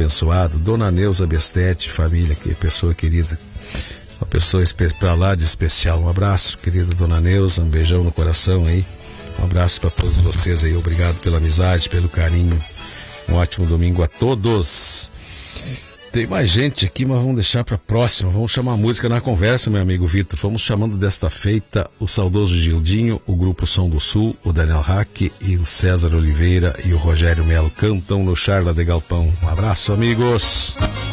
abençoado. Dona Neuza Bestete, família, que pessoa querida. Uma pessoa pra lá de especial. Um abraço, querida Dona Neuza, um beijão no coração aí. Um abraço para todos vocês aí. Obrigado pela amizade, pelo carinho. Um ótimo domingo a todos. Tem mais gente aqui, mas vamos deixar para a próxima. Vamos chamar a música na conversa, meu amigo Vitor. Vamos chamando desta feita o saudoso Gildinho, o Grupo Som do Sul, o Daniel Hack e o César Oliveira e o Rogério Melo cantam no Charla de Galpão. Um abraço, amigos.